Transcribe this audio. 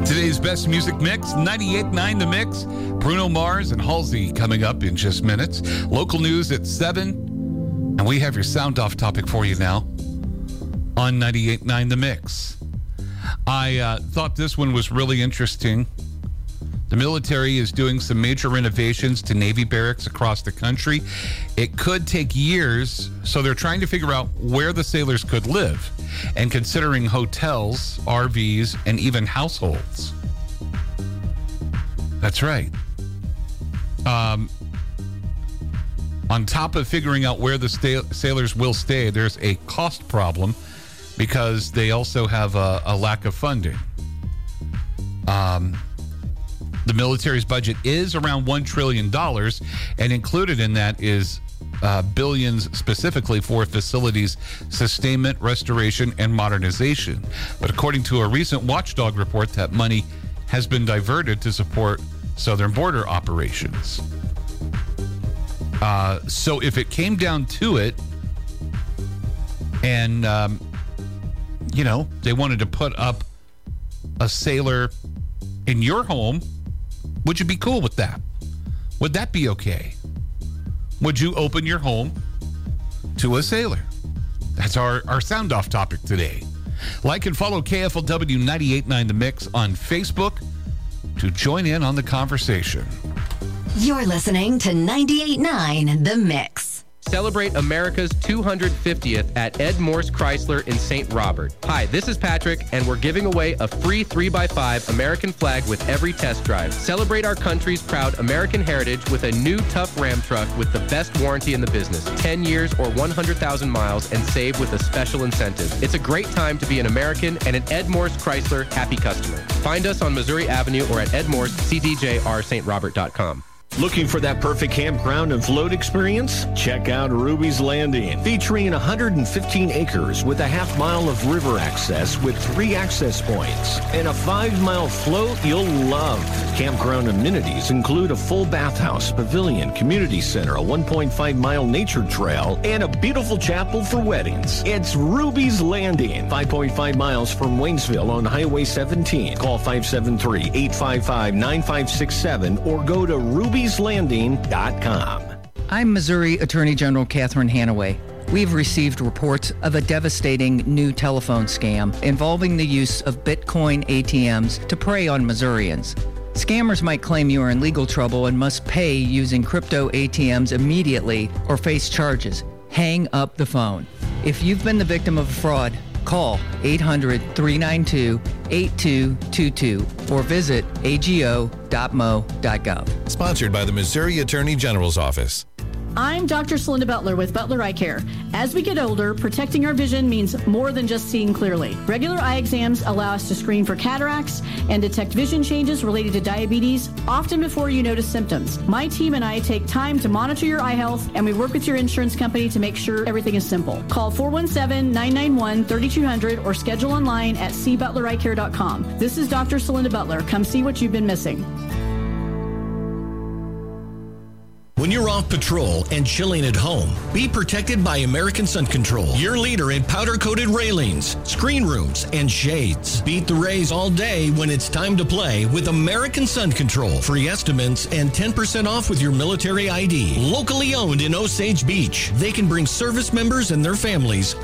Today's best music mix, 98.9 The Mix. Bruno Mars and Halsey coming up in just minutes. Local news at 7. And we have your sound off topic for you now on 98.9 The Mix. I thought this one was really interesting. The military is doing some major renovations to Navy barracks across the country. It could take years, so they're trying to figure out where the sailors could live and considering hotels, RVs, and even households. That's right. On top of figuring out where the sailors will stay, there's a cost problem because they also have a lack of funding. The military's budget is around $1 trillion, and included in that is billions specifically for facilities sustainment, restoration, and modernization. But according to a recent Watchdog report, that money has been diverted to support southern border operations. So if it came down to it, and, they wanted to put up a sailor in your home, would you be cool with that? Would that be okay? Would you open your home to a sailor? That's our sound off topic today. Like and follow KFLW 98.9 The Mix on Facebook to join in on the conversation. You're listening to 98.9 The Mix. Celebrate America's 250th at Ed Morse Chrysler in St. Robert. Hi, this is Patrick, and we're giving away a free 3x5 American flag with every test drive. Celebrate our country's proud American heritage with a new tough Ram truck with the best warranty in the business, 10 years or 100,000 miles, and save with a special incentive. It's a great time to be an American and an Ed Morse Chrysler happy customer. Find us on Missouri Avenue or at edmorsecdjrstrourobert.com. Looking for that perfect campground and float experience? Check out Ruby's Landing, featuring 115 acres with a half-mile of river access with 3 access points and a 5-mile float you'll love. Campground amenities include a full bathhouse, pavilion, community center, a 1.5-mile nature trail, and a beautiful chapel for weddings. It's Ruby's Landing, 5.5 miles from Waynesville on Highway 17. Call 573-855-9567 or go to ruby'slanding.com. I'm Missouri Attorney General Catherine Hanaway. We've received reports of a devastating new telephone scam involving the use of Bitcoin ATMs to prey on Missourians. Scammers might claim you are in legal trouble and must pay using crypto ATMs immediately or face charges. Hang up the phone. If you've been the victim of a fraud, call 800-392-8222 or visit ago.mo.gov. Sponsored by the Missouri Attorney General's Office. I'm Dr. Celinda Butler with Butler Eye Care. As we get older, protecting our vision means more than just seeing clearly. Regular eye exams allow us to screen for cataracts and detect vision changes related to diabetes, often before you notice symptoms. My team and I take time to monitor your eye health, and we work with your insurance company to make sure everything is simple. Call 417-991-3200 or schedule online at cbutlereyecare.com. This is Dr. Celinda Butler. Come see what you've been missing. When you're off patrol and chilling at home, be protected by American Sun Control, your leader in powder-coated railings, screen rooms, and shades. Beat the rays all day when it's time to play with American Sun Control. Free estimates and 10% off with your military ID. Locally owned in Osage Beach. They can bring service members and their families